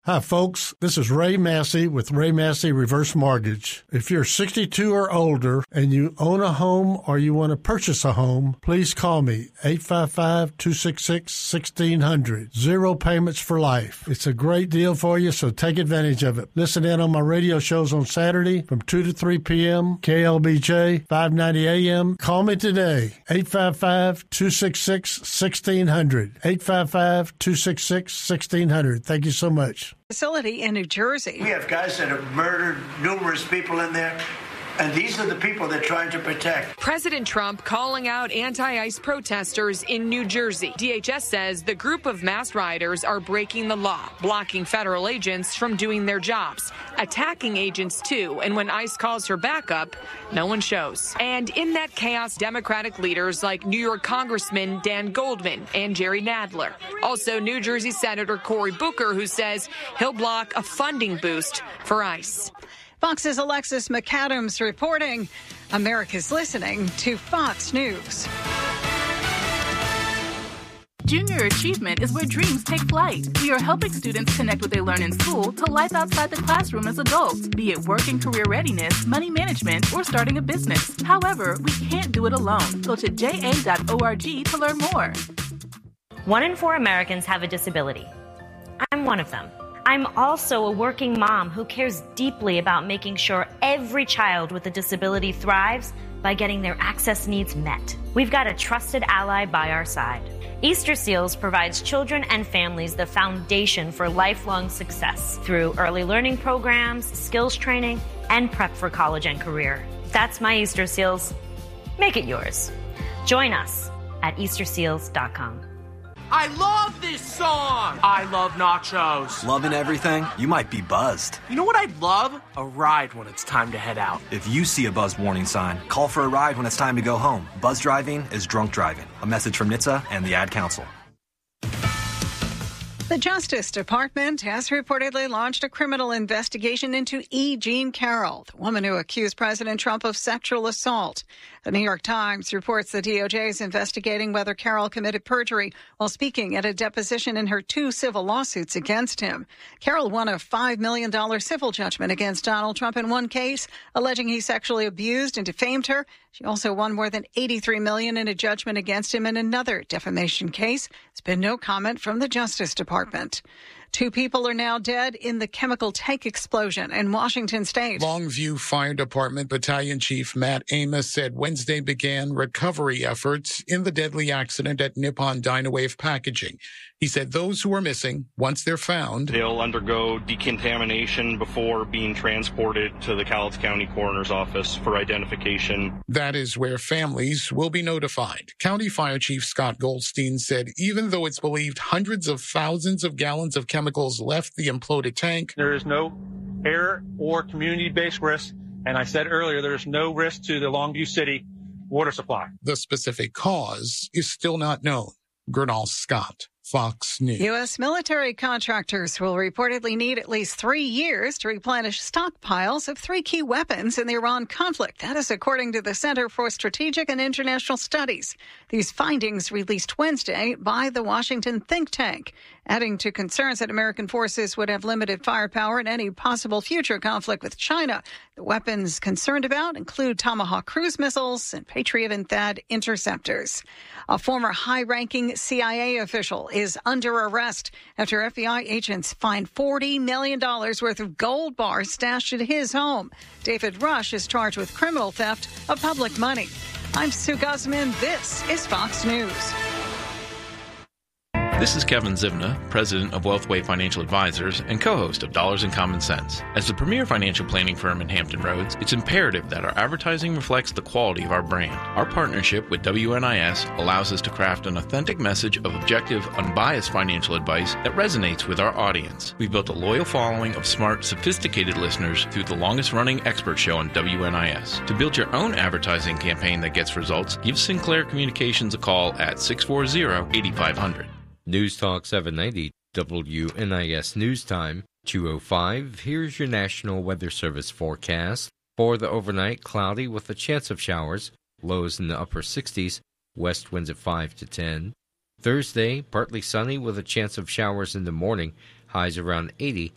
Hi, folks. This is Ray Massey with Ray Massey Reverse Mortgage. If you're 62 or older and you own a home or you want to purchase a home, please call me, 855-266-1600. Zero payments for life. It's a great deal for you, so take advantage of it. Listen in on my radio shows on Saturday from 2 to 3 p.m., KLBJ, 590 a.m. Call me today, 855-266-1600. 855-266-1600. Thank you so much. Facility in New Jersey. We have guys that have murdered numerous people in there, and these are the people they're trying to protect. President Trump calling out anti-ICE protesters in New Jersey. DHS says the group of masked rioters are breaking the law, blocking federal agents from doing their jobs, attacking agents too, and when ICE calls for backup, no one shows. And in that chaos, Democratic leaders like New York Congressman Dan Goldman and Jerry Nadler. Also, New Jersey Senator Cory Booker, who says he'll block a funding boost for ICE. Fox's Alexis McAdams reporting. America's listening to Fox News. Junior Achievement is where dreams take flight. We are helping students connect what they learn in school to life outside the classroom as adults, be it work and career readiness, money management, or starting a business. However, we can't do it alone. Go to ja.org to learn more. 1 in 4 Americans have a disability. I'm one of them. I'm also a working mom who cares deeply about making sure every child with a disability thrives by getting their access needs met. We've got a trusted ally by our side. Easter Seals provides children and families the foundation for lifelong success through early learning programs, skills training, and prep for college and career. That's my Easter Seals. Make it yours. Join us at easterseals.com. I love this song! I love nachos. Loving everything? You might be buzzed. You know what I'd love? A ride when it's time to head out. If you see a buzzed warning sign, call for a ride when it's time to go home. Buzz driving is drunk driving. A message from NHTSA and the Ad Council. The Justice Department has reportedly launched a criminal investigation into E. Jean Carroll, the woman who accused President Trump of sexual assault. The New York Times reports the DOJ is investigating whether Carroll committed perjury while speaking at a deposition in her 2 civil lawsuits against him. Carroll won a $5 million civil judgment against Donald Trump in one case, alleging he sexually abused and defamed her. She also won more than $83 million in a judgment against him in another defamation case. There's been no comment from the Justice Department. 2 people are now dead in the chemical tank explosion in Washington State. Longview Fire Department Battalion Chief Matt Amos said Wednesday began recovery efforts in the deadly accident at Nippon Dynawave Packaging. He said those who are missing, once they're found, they'll undergo decontamination before being transported to the Cowlitz County Coroner's Office for identification. That is where families will be notified. County Fire Chief Scott Goldstein said even though it's believed hundreds of thousands of gallons of chemicals left the imploded tank, there is no air or community-based risk. And I said earlier, there's no risk to the Longview City water supply. The specific cause is still not known. Gernal Scott, Fox News. U.S. military contractors will reportedly need at least 3 years to replenish stockpiles of 3 key weapons in the Iran conflict. That is according to the Center for Strategic and International Studies. These findings released Wednesday by the Washington think tank, adding to concerns that American forces would have limited firepower in any possible future conflict with China. The weapons concerned about include Tomahawk cruise missiles and Patriot and THAAD interceptors. A former high-ranking CIA official is under arrest after FBI agents find $40 million worth of gold bars stashed at his home. David Rush is charged with criminal theft of public money. I'm Sue Guzman. This is Fox News. This is Kevin Zivna, president of Wealthway Financial Advisors and co-host of Dollars and Common Sense. As the premier financial planning firm in Hampton Roads, it's imperative that our advertising reflects the quality of our brand. Our partnership with WNIS allows us to craft an authentic message of objective, unbiased financial advice that resonates with our audience. We've built a loyal following of smart, sophisticated listeners through the longest-running expert show on WNIS. To build your own advertising campaign that gets results, give Sinclair Communications a call at 640-8500. News Talk 790, WNIS News Time, 2:05. Here's your National Weather Service forecast. For the overnight, cloudy with a chance of showers, lows in the upper 60s, west winds at 5 to 10. Thursday, partly sunny with a chance of showers in the morning, highs around 80,